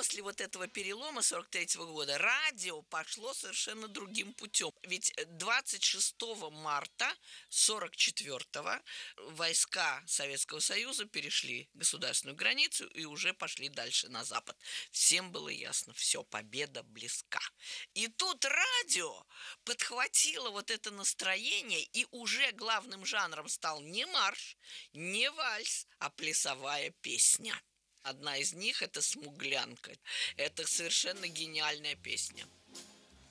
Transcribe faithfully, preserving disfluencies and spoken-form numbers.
после вот этого перелома сорок третьего года радио пошло совершенно другим путем. Ведь двадцать шестого марта сорок четвёртого войска Советского Союза перешли государственную границу и уже пошли дальше на запад. Всем было ясно, все, победа близка. И тут радио подхватило вот это настроение, и уже главным жанром стал не марш, не вальс, а плясовая песня. Одна из них – это «Смуглянка». Это совершенно гениальная песня.